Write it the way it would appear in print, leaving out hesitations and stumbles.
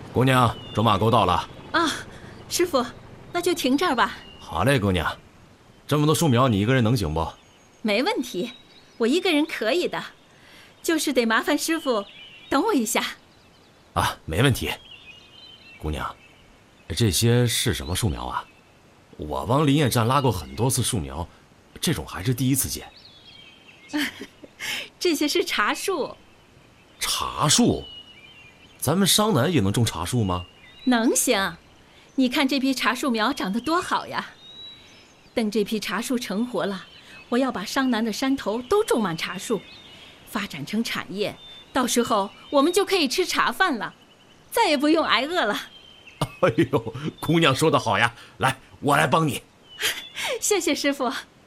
姑娘，走马沟到了。 啊，师傅，那就停这儿吧。 好嘞，姑娘。这么多树苗，你一个人能行不？ 没问题，我一个人可以的，就是得麻烦师傅等我一下。 啊，没问题。姑娘，这些是什么树苗啊？我往林业站拉过很多次树苗，这种还是第一次见。 这些是茶树。 茶树？咱们商南也能种茶树吗？ 能行，你看这批茶树苗长得多好呀！等这批茶树成活了，我要把商南的山头都种满茶树，发展成产业，到时候我们就可以吃茶饭了，再也不用挨饿了。 哎呦，姑娘说得好呀！来，我来帮你。 谢谢师傅。